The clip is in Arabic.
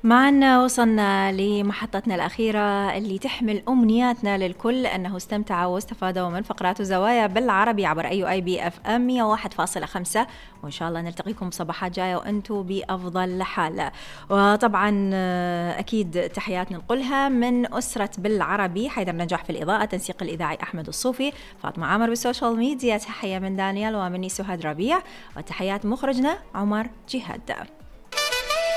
معنا وصلنا لمحطتنا الأخيرة اللي تحمل أمنياتنا للكل أنه استمتعوا واستفادوا من فقرات وزوايا بالعربي عبر أي BFM 101.5، وإن شاء الله نلتقيكم بصباحات جاية وأنتم بأفضل حال. وطبعا أكيد تحياتنا نقولها من أسرة بالعربي: حيدر نجاح في الإضاءة، تنسيق الإذاعي أحمد الصوفي، فاطمة عامر بالسوشيال ميديا، تحية من دانيال ومني سهاد ربيع، وتحيات مخرجنا عمر جهاد.